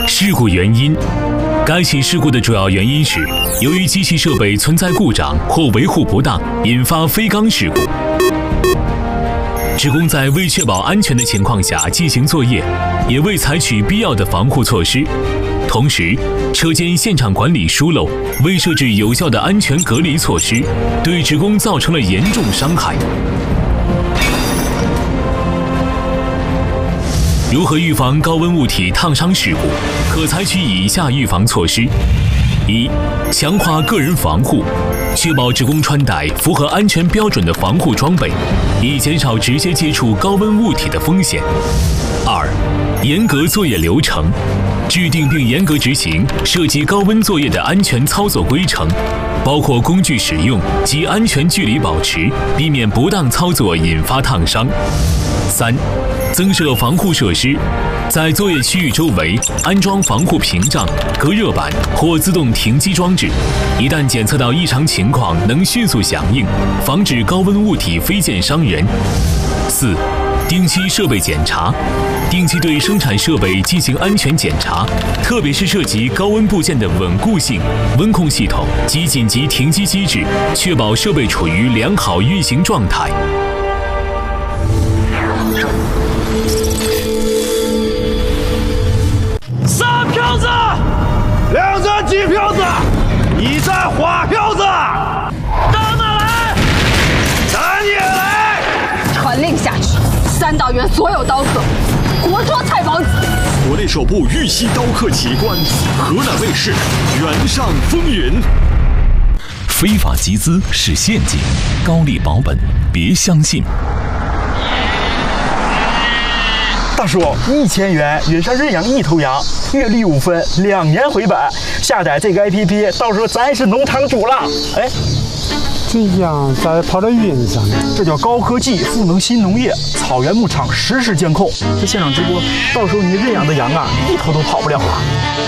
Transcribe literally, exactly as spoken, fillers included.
事故原因。该起事故的主要原因是，由于机器设备存在故障或维护不当，引发飞缸事故。职工在未确保安全的情况下进行作业，也未采取必要的防护措施。同时，车间现场管理疏漏，未设置有效的安全隔离措施，对职工造成了严重伤害。如何预防高温物体烫伤事故？可采取以下预防措施：一、强化个人防护，确保职工穿戴符合安全标准的防护装备，以减少直接接触高温物体的风险。二、严格作业流程，制定并严格执行涉及高温作业的安全操作规程，包括工具使用及安全距离保持，避免不当操作引发烫伤。三、增设防护设施，在作业区域周围安装防护屏障、隔热板或自动停机装置，一旦检测到异常情况，能迅速响应，防止高温物体飞溅伤人。四、定期设备检查，定期对生产设备进行安全检查，特别是涉及高温部件的稳固性、温控系统及紧急停机机制，确保设备处于良好运行状态。 三票子，两张金票子，一张花票子，到哪来？咱也来！ 传令下去，三道园所有刀客，活捉蔡宝子。 国内首部玉溪刀客奇观，河南卫视原上风云。 非法集资是陷阱，高利保本别相信。 大叔，一千元原上认养一头羊，月利五分，两年回本。下载这个 A P P， 到时候咱是农场主了。哎， 这羊咋跑到云上呢？ 这叫高科技赋能新农业，草原牧场实时监控。这现场直播，到时候你认养的羊啊，一头都跑不了了。